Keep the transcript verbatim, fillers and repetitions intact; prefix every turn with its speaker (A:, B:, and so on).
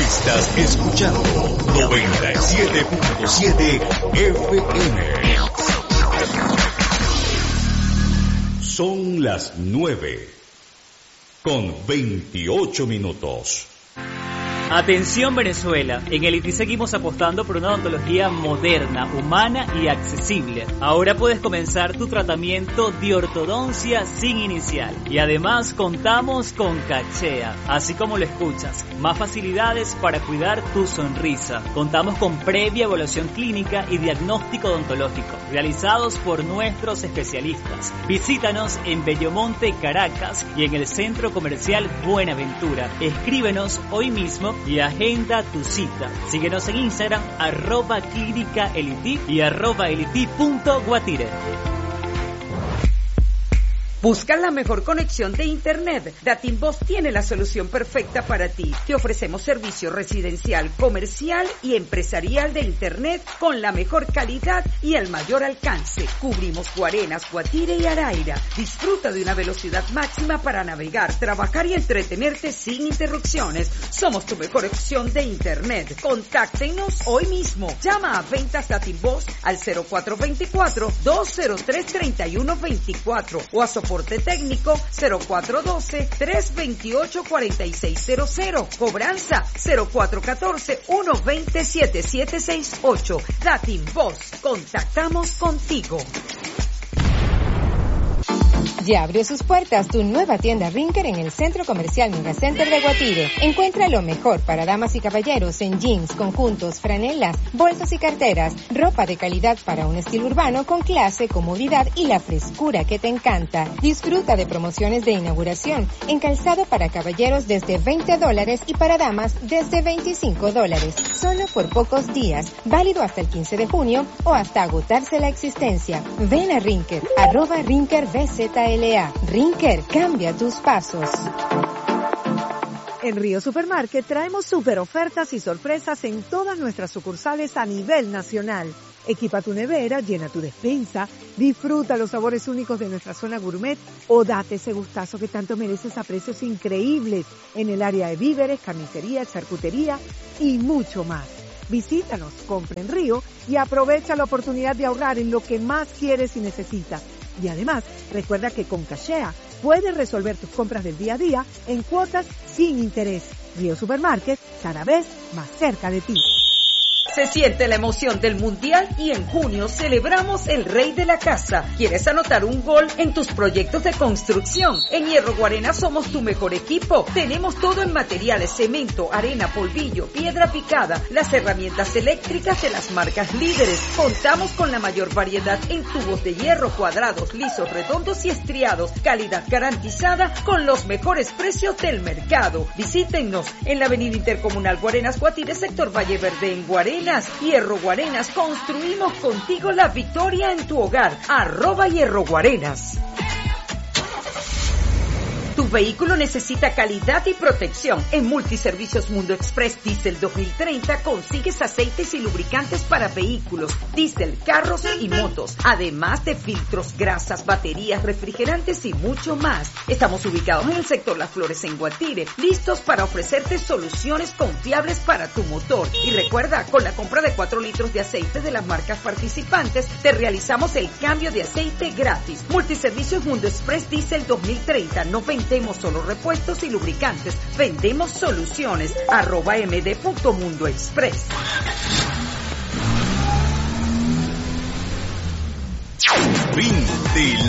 A: Estás escuchando noventa y siete punto siete F M. Son las nueve con veintiocho minutos.
B: Atención Venezuela, en el I T I seguimos apostando por una odontología moderna, humana y accesible. Ahora puedes comenzar tu tratamiento de ortodoncia sin inicial. Y además contamos con Cachea, así como lo escuchas, más facilidades para cuidar tu sonrisa. Contamos con previa evaluación clínica y diagnóstico odontológico, realizados por nuestros especialistas. Visítanos en Bellomonte, Caracas y en el Centro Comercial Buenaventura. Escríbenos hoy mismo y agenda tu cita. Síguenos en Instagram, arroba clínica eliti y arroba eliti punto guatire.
C: ¿Buscas la mejor conexión de Internet? Datimvoz tiene la solución perfecta para ti. Te ofrecemos servicio residencial, comercial y empresarial de Internet con la mejor calidad y el mayor alcance. Cubrimos Guarenas, Guatire y Araira. Disfruta de una velocidad máxima para navegar, trabajar y entretenerte sin interrupciones. Somos tu mejor opción de Internet. Contáctenos hoy mismo. Llama a Ventas Datimvoz al cero cuatro dos cuatro, dos cero tres, tres uno dos cuatro o a soporte técnico cero cuatro uno dos, tres dos ocho, cuatro seis cero cero. Cobranza cero cuatro uno cuatro, uno dos cero, siete siete seis ocho. Datimvoz. Contactamos contigo.
D: Ya abrió sus puertas tu nueva tienda Rinker en el Centro Comercial Megacenter de Guatire. Encuentra lo mejor para damas y caballeros en jeans, conjuntos, franelas, bolsos y carteras, ropa de calidad para un estilo urbano con clase, comodidad y la frescura que te encanta. Disfruta de promociones de inauguración en calzado para caballeros desde veinte dólares y para damas desde veinticinco dólares. Solo por pocos días, válido hasta el quince de junio o hasta agotarse la existencia. Ven a Rinker, arroba Rinker B Z L A. Rinker, cambia tus pasos.
E: En Río Supermarket traemos super ofertas y sorpresas en todas nuestras sucursales a nivel nacional. Equipa tu nevera, llena tu despensa, disfruta los sabores únicos de nuestra zona gourmet o date ese gustazo que tanto mereces a precios increíbles en el área de víveres, carnicería, charcutería y mucho más. Visítanos, compra en Río y aprovecha la oportunidad de ahorrar en lo que más quieres y necesitas. Y además, recuerda que con Cachea puedes resolver tus compras del día a día en cuotas sin interés. Río Supermarket, cada vez más cerca de ti.
C: Se siente la emoción del Mundial y en junio celebramos el Rey de la Casa. ¿Quieres anotar un gol en tus proyectos de construcción? En Hierro Guarena somos tu mejor equipo. Tenemos todo en materiales, cemento, arena, polvillo, piedra picada, las herramientas eléctricas de las marcas líderes. Contamos con la mayor variedad en tubos de hierro, cuadrados, lisos, redondos y estriados. Calidad garantizada con los mejores precios del mercado. Visítennos en la avenida Intercomunal Guarenas Guatire, sector Valle Verde en Guarenas. Hierro Guarenas, construimos contigo la victoria en tu hogar. Arroba Hierro Guarenas. Tu vehículo necesita calidad y protección. En Multiservicios Mundo Express Diesel dos mil treinta consigues aceites y lubricantes para vehículos, diésel, carros y motos, además de filtros, grasas, baterías, refrigerantes y mucho más. Estamos ubicados en el sector Las Flores en Guatire, listos para ofrecerte soluciones confiables para tu motor. Y recuerda, con la compra de cuatro litros de aceite de las marcas participantes, te realizamos el cambio de aceite gratis. Multiservicios Mundo Express Diesel dos mil treinta, no vendemos solo repuestos y lubricantes, vendemos soluciones. Arroba md.mundoexpress.
A: Fin de